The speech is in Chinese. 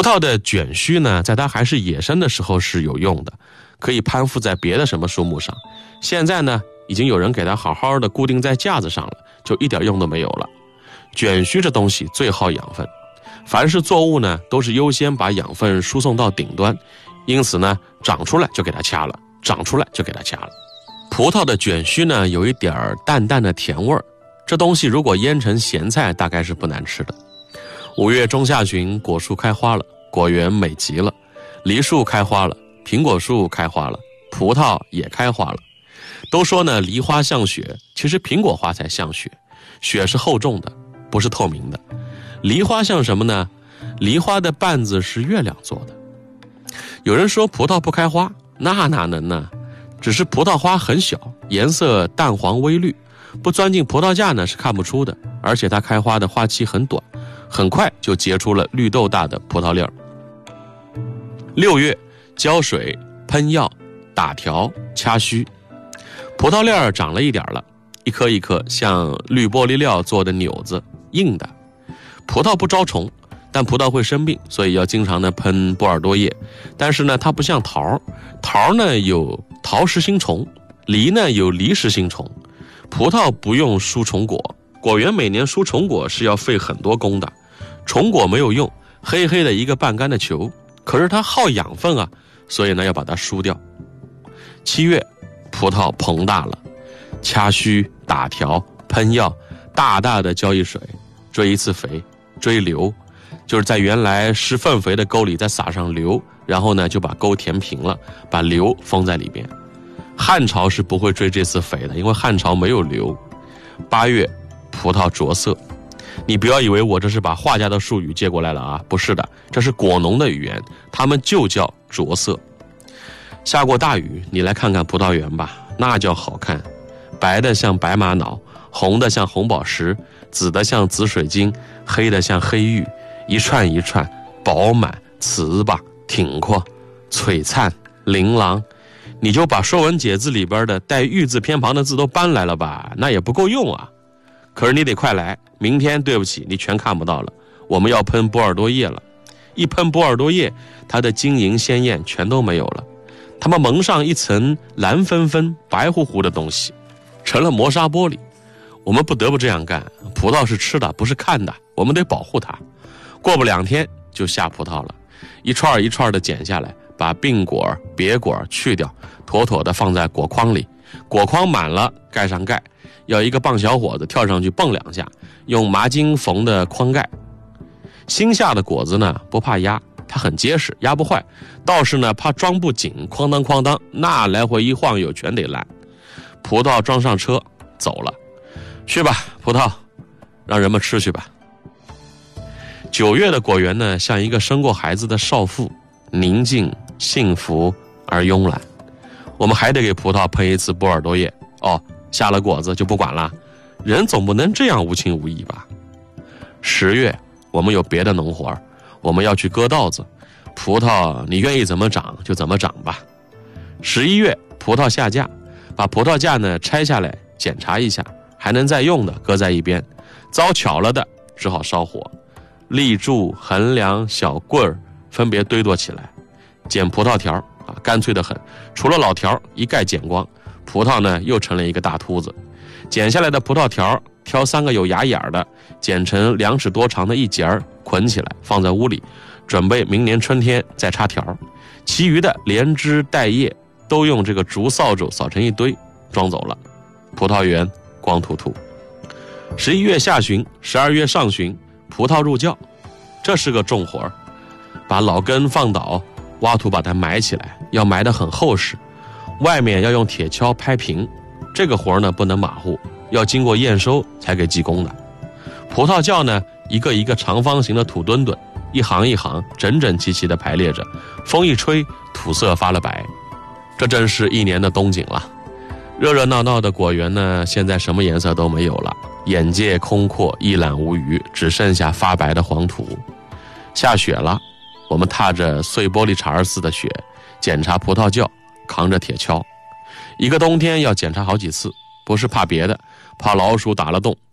萄的卷须呢，在它还是野生的时候是有用的，可以攀附在别的什么树木上。现在呢，已经有人给它好好的固定在架子上了，就一点用都没有了。卷须这东西最耗养分，凡是作物呢，都是优先把养分输送到顶端，因此呢，长出来就给它掐了，长出来就给它掐了。葡萄的卷须呢，有一点淡淡的甜味儿，这东西如果腌成咸菜，大概是不难吃的。5月中下旬，果树开花了，果园美极了，梨树开花了，苹果树开花了，葡萄也开花了。都说呢，梨花像雪，其实苹果花才像雪，雪是厚重的，不是透明的。梨花像什么呢？梨花的瓣子是月亮做的。有人说葡萄不开花，那哪能呢？只是葡萄花很小，颜色淡黄微绿，不钻进葡萄架呢是看不出的，而且它开花的花期很短，很快就结出了绿豆大的葡萄粒儿。6月，浇水、喷药、打条、掐须。葡萄粒儿长了一点了，一颗一颗像绿玻璃料做的钮子，硬的。葡萄不招虫，但葡萄会生病，所以要经常的喷波尔多液。但是呢，它不像桃，桃呢有桃实心虫，梨呢有梨实心虫。葡萄不用输虫果，果园每年输虫果是要费很多功的。虫果没有用，黑黑的一个半干的球，可是它耗养分啊，所以呢要把它输掉。7月，葡萄膨大了，掐须、打条、喷药，大大的浇一水，追一次肥，追瘤，就是在原来施粪肥的沟里再撒上硫，然后呢就把沟填平了，把硫封在里边。汉朝是不会追这次肥的，因为汉朝没有硫。8月，葡萄着色。你不要以为我这是把画家的术语借过来了啊，不是的，这是果农的语言，他们就叫着色。下过大雨，你来看看葡萄园吧，那叫好看，白的像白玛瑙，红的像红宝石，紫的像紫水晶，黑的像黑玉，一串一串，饱满、糍粑、挺阔、璀璨、琳琅。你就把《说文解字》里边的带玉字偏旁的字都搬来了吧，那也不够用啊。可是你得快来，明天对不起，你全看不到了。我们要喷波尔多液了，一喷波尔多液，它的晶莹鲜艳全都没有了，它们蒙上一层蓝纷纷、白乎乎的东西，成了磨砂玻璃。我们不得不这样干，葡萄是吃的，不是看的，我们得保护它。过不2天就下葡萄了，一串一串的剪下来，把病果、别果去掉，妥妥的放在果筐里。果筐满了，盖上盖，要一个棒小伙子跳上去蹦2下，用麻筋缝的筐盖。新下的果子呢，不怕压，它很结实，压不坏。倒是呢，怕装不紧，哐当哐当，那来回一晃悠，全得烂。葡萄装上车，走了。去吧，葡萄，让人们吃去吧。9月的果园呢，像一个生过孩子的少妇，宁静、幸福而慵懒。我们还得给葡萄喷一次波尔多液。下了果子就不管了，人总不能这样无情无义吧。10月，我们有别的农活，我们要去割稻子。葡萄你愿意怎么长就怎么长吧。11月，葡萄下架，把葡萄架呢拆下来检查一下，还能再用的搁在一边，糟巧了的只好烧火。立柱、横梁、小棍儿分别堆垛起来，剪葡萄条啊，干脆得很，除了老条一概剪光，葡萄呢又成了一个大秃子。剪下来的葡萄条挑3个有牙眼的，剪成2尺多长的一节捆起来，放在屋里，准备明年春天再插条。其余的连枝带叶都用这个竹扫帚扫成一堆，装走了。葡萄园光秃秃。11月下旬、12月上旬，葡萄入窖，这是个重活，把老根放倒，挖土把它埋起来，要埋得很厚实，外面要用铁锹拍平。这个活呢不能马虎，要经过验收才给技工的。葡萄窖呢，一个一个长方形的土墩墩，一行一行整整齐齐地排列着，风一吹，土色发了白。这真是一年的冬景了。热热闹闹的果园呢，现在什么颜色都没有了，眼界空阔，一览无余，只剩下发白的黄土。下雪了，我们踏着碎玻璃碴儿似的雪，检查葡萄窖，扛着铁锹。一个冬天要检查好几次，不是怕别的，怕老鼠打了洞，